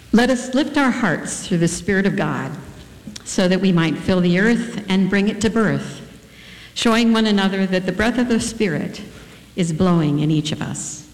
Let us lift our hearts through the Spirit of God so that we might fill the earth and bring it to birth, showing one another that the breath of the Spirit is blowing in each of us.